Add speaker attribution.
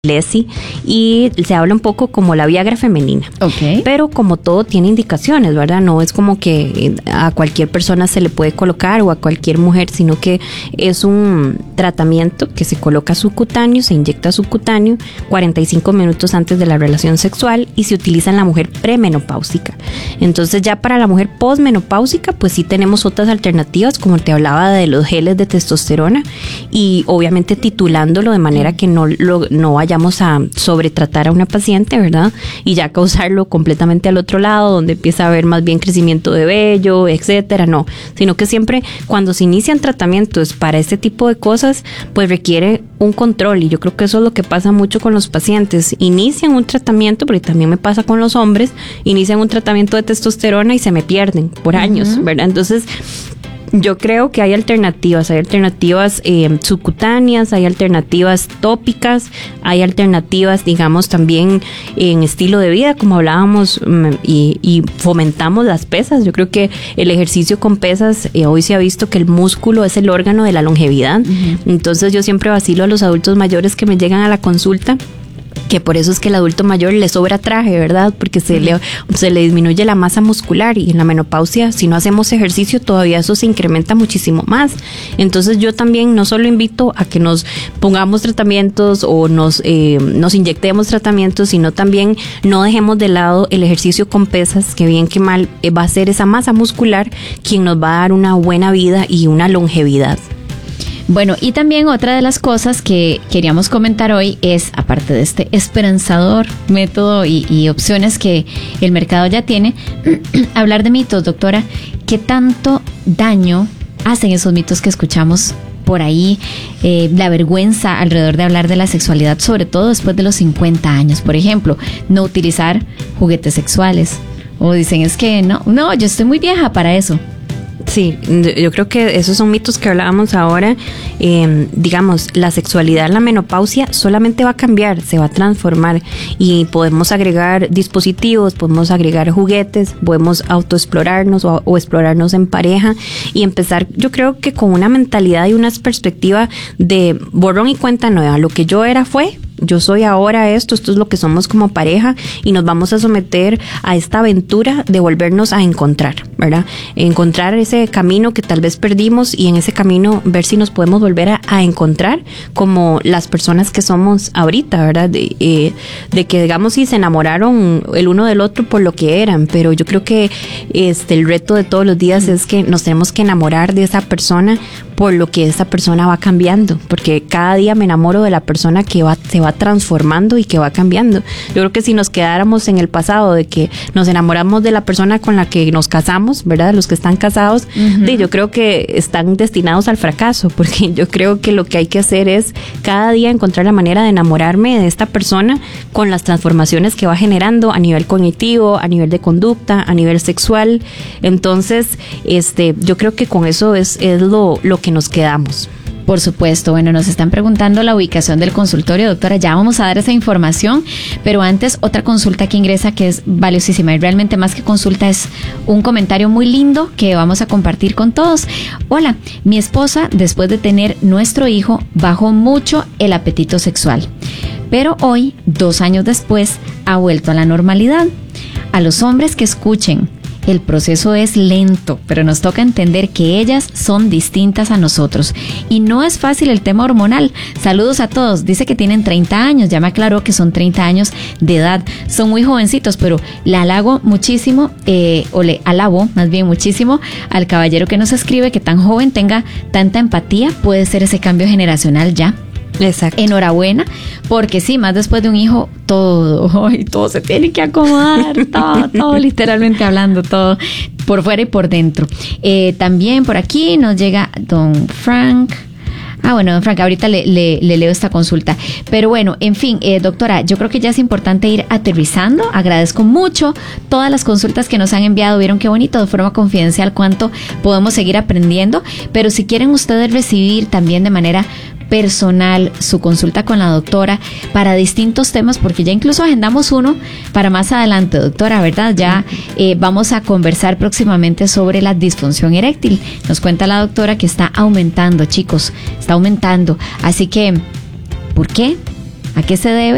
Speaker 1: Lesi, y se habla un poco como la Viagra femenina.
Speaker 2: Okay.
Speaker 1: Pero como todo tiene indicaciones, ¿verdad? No es como que a cualquier persona se le puede colocar o a cualquier mujer, sino que es un tratamiento que se coloca subcutáneo, se inyecta subcutáneo 45 minutos antes de la relación sexual y se utiliza en la mujer premenopáusica. Entonces ya para la mujer posmenopáusica, pues sí tenemos otras alternativas, como te hablaba de los geles de testosterona, y obviamente titulándolo de manera que no vayamos a sobretratar a una paciente, ¿verdad? Y ya causarlo completamente al otro lado, donde empieza a haber más bien crecimiento de vello, etcétera. No, sino que siempre cuando se inician tratamientos para este tipo de cosas, pues requiere un control, y yo creo que eso es lo que pasa mucho con los pacientes. Inician un tratamiento, porque también me pasa con los hombres, inician un tratamiento de testosterona y se me pierden por años, ¿verdad? Entonces, yo creo que hay alternativas subcutáneas, hay alternativas tópicas, hay alternativas, digamos, también en estilo de vida, como hablábamos, y fomentamos las pesas. Yo creo que el ejercicio con pesas, hoy se ha visto que el músculo es el órgano de la longevidad. Entonces yo siempre vacilo a los adultos mayores que me llegan a la consulta, que por eso es que el adulto mayor le sobra traje, ¿verdad? Porque se le disminuye la masa muscular, y en la menopausia, si no hacemos ejercicio, todavía eso se incrementa muchísimo más. Entonces yo también no solo invito a que nos pongamos tratamientos o nos inyectemos tratamientos, sino también no dejemos de lado el ejercicio con pesas, que bien que mal va a ser esa masa muscular quien nos va a dar una buena vida y una longevidad.
Speaker 2: Bueno, y también otra de las cosas que queríamos comentar hoy es, aparte de este esperanzador método y opciones que el mercado ya tiene, hablar de mitos, doctora. ¿Qué tanto daño hacen esos mitos que escuchamos por ahí? La vergüenza alrededor de hablar de la sexualidad, sobre todo después de los 50 años. Por ejemplo, no utilizar juguetes sexuales. O dicen, es que no, yo estoy muy vieja para eso.
Speaker 1: Sí, yo creo que esos son mitos que hablábamos ahora. Digamos, la sexualidad en la menopausia solamente va a cambiar, se va a transformar, y podemos agregar dispositivos, podemos agregar juguetes, podemos autoexplorarnos o explorarnos en pareja y empezar, yo creo que con una mentalidad y una perspectiva de borrón y cuenta nueva. Lo que yo era fue, yo soy ahora esto es lo que somos como pareja, y nos vamos a someter a esta aventura de volvernos a encontrar, ¿verdad? Encontrar ese camino que tal vez perdimos, y en ese camino ver si nos podemos volver a encontrar como las personas que somos ahorita, ¿verdad? De que, digamos, si se enamoraron el uno del otro por lo que eran, pero yo creo que el reto de todos los días es que nos tenemos que enamorar de esa persona por lo que esa persona va cambiando, porque cada día me enamoro de la persona que se va transformando y que va cambiando. Yo creo que si nos quedáramos en el pasado de que nos enamoramos de la persona con la que nos casamos, ¿verdad? Los que están casados, yo creo que están destinados al fracaso, porque yo creo que lo que hay que hacer es cada día encontrar la manera de enamorarme de esta persona con las transformaciones que va generando a nivel cognitivo, a nivel de conducta, a nivel sexual. Entonces, yo creo que con eso es lo que nos quedamos.
Speaker 2: Por supuesto. Bueno, nos están preguntando la ubicación del consultorio, doctora. Ya vamos a dar esa información, pero antes otra consulta que ingresa que es valiosísima, y realmente más que consulta es un comentario muy lindo que vamos a compartir con todos. Hola, mi esposa, después de tener nuestro hijo, bajó mucho el apetito sexual, pero hoy, 2 años después, ha vuelto a la normalidad. A los hombres que escuchen, el proceso es lento, pero nos toca entender que ellas son distintas a nosotros. Y no es fácil el tema hormonal. Saludos a todos. Dice que tienen 30 años. Ya me aclaró que son 30 años de edad. Son muy jovencitos, pero le halago muchísimo, o le alabo más bien muchísimo al caballero que nos escribe, que tan joven tenga tanta empatía. Puede ser ese cambio generacional ya.
Speaker 1: Exacto.
Speaker 2: Enhorabuena, porque sí, más después de un hijo, todo se tiene que acomodar, todo literalmente hablando, todo por fuera y por dentro. También por aquí nos llega don Frank. Bueno, don Frank, ahorita le leo esta consulta. Pero bueno, en fin, doctora, yo creo que ya es importante ir aterrizando. Agradezco mucho todas las consultas que nos han enviado. Vieron qué bonito, de forma confidencial, cuánto podemos seguir aprendiendo. Pero si quieren ustedes recibir también de manera personal su consulta con la doctora para distintos temas, porque ya incluso agendamos uno para más adelante, doctora, ¿verdad? Ya vamos a conversar próximamente sobre la disfunción eréctil. Nos cuenta la doctora que está aumentando, chicos, está aumentando. Así que, ¿por qué? ¿A qué se debe?